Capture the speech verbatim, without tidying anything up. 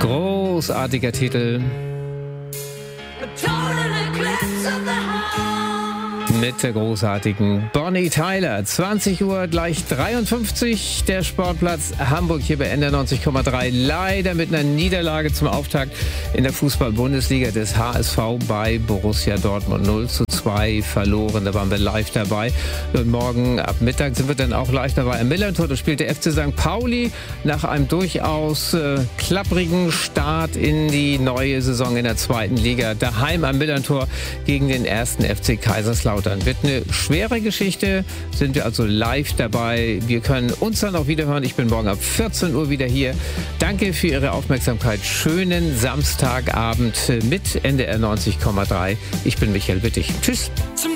Großartiger Titel. Mit der großartigen Bonnie Tyler. zwanzig Uhr gleich dreiundfünfzig, der Sportplatz Hamburg hier bei N D R neunzig Komma drei. Leider mit einer Niederlage zum Auftakt in der Fußball-Bundesliga des H S V bei Borussia Dortmund. null zu zwei verloren, da waren wir live dabei. Und morgen ab Mittag sind wir dann auch live dabei. Im Millerntor, da spielt der F C Sankt Pauli nach einem durchaus äh, klapprigen Start in die neue Saison in der zweiten Liga. Daheim am Millerntor gegen den ersten F C Kaiserslautern. Wird eine schwere Geschichte, sind wir also live dabei. Wir können uns dann auch wieder hören. Ich bin morgen ab vierzehn Uhr wieder hier. Danke für Ihre Aufmerksamkeit. Schönen Samstagabend mit N D R neunzig Komma drei. Ich bin Michael Wittig. Tschüss.